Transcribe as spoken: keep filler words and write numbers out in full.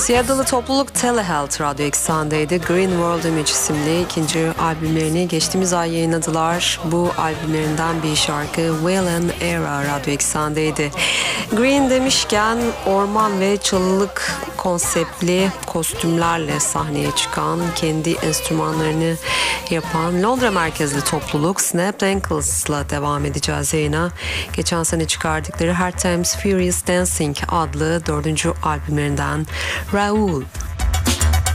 Seattle'lı topluluk Telehealth Radyo Eksen'deydi. Green World Image isimli ikinci albümlerini geçtiğimiz ay yayınladılar. Bu albümlerinden bir şarkı Whalen Era Radyo Eksen'deydi. Green demişken orman ve çalılık konseptli kostümlerle sahneye çıkan, kendi enstrümanlarını yapan Londra merkezli topluluk Snapped Ankles'la devam edeceğiz yayına. Geçen sene çıkardıkları Hard Times Furious Dancing adlı dördüncü albümlerinden Raoul.